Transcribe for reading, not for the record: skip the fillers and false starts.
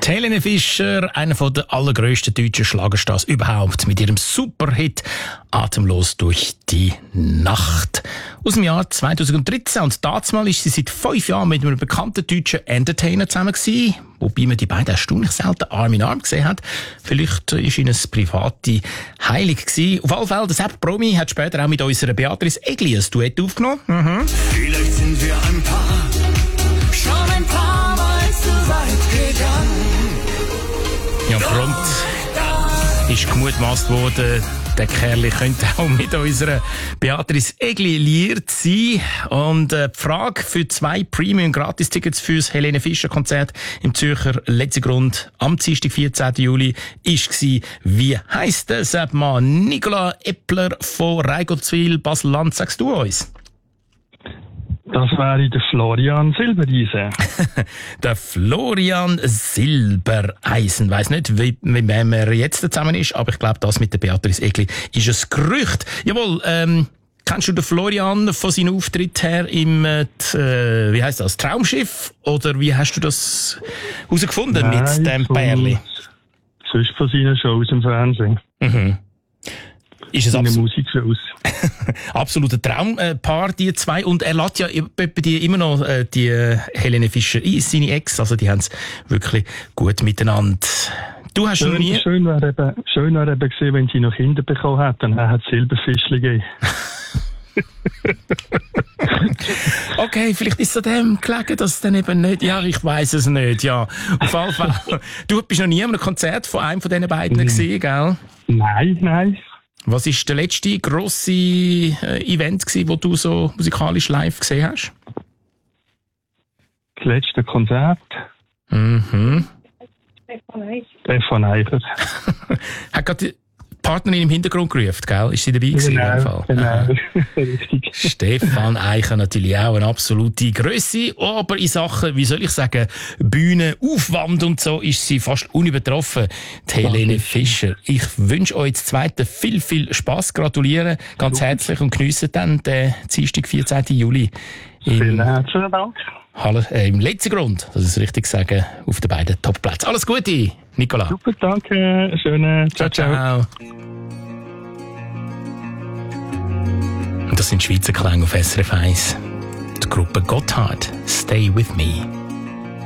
Helene Fischer, einer der allergrößten deutschen Schlagerstars überhaupt, mit ihrem Superhit «Atemlos durch die Nacht» aus dem Jahr 2013. Und damals war sie seit 5 Jahren mit einem bekannten deutschen Entertainer zusammen gewesen, wobei man die beiden erstaunlich selten Arm in Arm gesehen hat. Vielleicht war ihnen das private heilig gewesen. Auf alle Fälle, der Sepp Promi hat später auch mit unserer Beatrice Egli ein Duett aufgenommen. Vielleicht sind wir ein Paar, schon ein paar Mal zu weit gegangen. Ja, prompt ist gemutmaßt worden, der Kerl könnte auch mit unserer Beatrice Egli liiert sein. Und die Frage für 2 Premium-Gratis-Tickets fürs Helene Fischer-Konzert im Zürcher Letzigrund am Dienstag, 14. Juli, war, wie heisst es? Sag mal, Nicola Eppler von Reigottswil, Basel-Land. Sagst du uns? Das wäre der Florian Silbereisen. Der Florian Silbereisen. Weiss nicht, wie wem er jetzt zusammen ist, aber ich glaube, das mit der Beatrice Egli ist ein Gerücht. Jawohl, kennst du den Florian von seinem Auftritt her im, wie heisst das, Traumschiff? Oder wie hast du das herausgefunden mit dem Pärli? Sonst von seinen Shows im Fernsehen. Mhm. Ist es Musikshows. absoluter Traumpaar, die 2. Und er lässt ja bei dir immer noch die Helene Fischer ein, seine Ex. Also die haben es wirklich gut miteinander. Du hast schon nie... Schön wäre eben gewesen, wenn sie noch Kinder bekommen hat, dann hat es Silberfischchen gegeben. Okay, vielleicht ist es an dem gelegen, dass es dann eben nicht... Ja, ich weiss es nicht, ja. Auf jeden Fall. Du bist noch nie an einem Konzert von einem von diesen beiden gesehen, gell? Nein. Was war der letzte grosse Event gewesen, wo du so musikalisch live gesehen hast? Das letzte Konzert? Stefan Eicher. Hat gerade die Partnerin im Hintergrund gerufen, gell? Ist sie dabei gewesen? Genau. Richtig. Stefan Eicher natürlich auch eine absolute Grösse, aber in Sachen, wie soll ich sagen, Bühnenaufwand und so ist sie fast unübertroffen, die Helene Fischer. Ich wünsche euch jetzt zweiten viel, viel Spass, gratuliere ganz herzlich und geniessen dann den Dienstag, 14. Juli. Vielen herzlichen Dank. Im Letzigrund, das ist richtig sagen, auf den beiden Topplätzen. Alles Gute, Nicola. Super, danke. Schöne. Ciao. Und das sind Schweizer Klänge auf SRF 1. Die Gruppe Gotthard, Stay With Me.